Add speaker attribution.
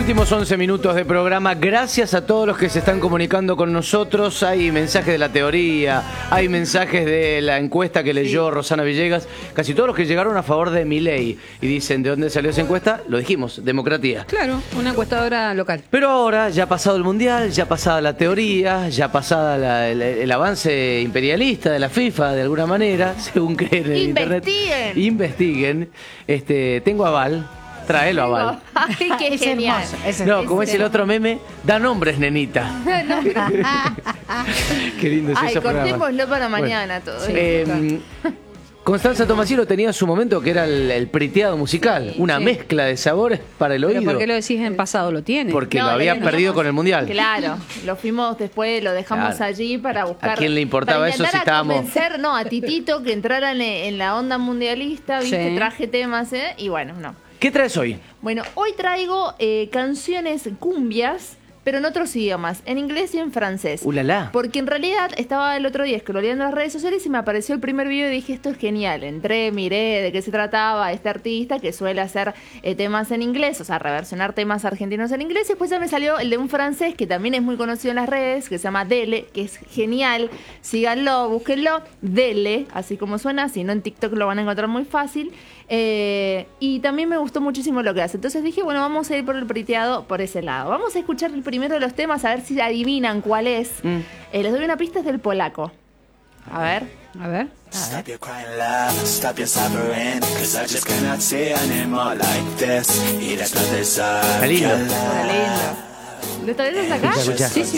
Speaker 1: Últimos 11 minutos de programa. Gracias a todos los que se están comunicando con nosotros. Hay mensajes de la teoría, hay mensajes de la encuesta que leyó Rosana Villegas. Casi todos los que llegaron a favor de Milei. Y dicen, ¿de dónde salió esa encuesta? Lo dijimos, democracia.
Speaker 2: Claro, una encuestadora local.
Speaker 1: Pero ahora, ya pasado el Mundial, ya pasada la teoría, ya pasada el avance imperialista de la FIFA, de alguna manera, según creen en internet. Investiguen. Tengo aval. Tráelo, aval.
Speaker 3: Ay, qué genial.
Speaker 1: No, como es el otro meme, da nombres, nenita. Qué lindo es eso.
Speaker 3: Cortémoslo para mañana todo.
Speaker 1: Constanza Tomasino tenía su momento que era el priteado musical, una mezcla de sabores para el oído.
Speaker 2: ¿Pero por qué lo decís en pasado? ¿Lo tiene?
Speaker 1: Porque lo había perdido con el Mundial.
Speaker 3: Claro, lo fuimos después, lo dejamos allí para buscar.
Speaker 1: ¿A quién le importaba eso si estábamos?
Speaker 3: Convencer, a Titito que entrara en la onda mundialista, ¿viste?
Speaker 2: Sí.
Speaker 3: Traje temas, y bueno, no.
Speaker 1: ¿Qué traes hoy?
Speaker 3: Bueno, hoy traigo canciones cumbias, pero en otros idiomas, en inglés y en francés.
Speaker 1: ¡Ulala!
Speaker 3: Porque en realidad estaba el otro día scrolleando en las redes sociales y me apareció el primer video y dije, esto es genial. Entré, miré de qué se trataba este artista que suele hacer temas en inglés, o sea, reversionar temas argentinos en inglés. Y después ya me salió el de un francés que también es muy conocido en las redes, que se llama Dele, que es genial. Síganlo, búsquenlo, Dele, así como suena, si no en TikTok lo van a encontrar muy fácil. Y también me gustó muchísimo lo que hace. Entonces dije, bueno, vamos a ir por el priteado por ese lado. Vamos a escuchar el primero de los temas, a ver si adivinan cuál es. Les doy una pista, es del polaco. A ver.
Speaker 2: A ver.
Speaker 4: Stop your crying love, stop your suffering, cause I just cannot see anymore like this. Y detrás de esa
Speaker 1: Está lindo.
Speaker 3: Está lindo. ¿Lo estás acá?
Speaker 1: Escucha.
Speaker 2: Sí, sí.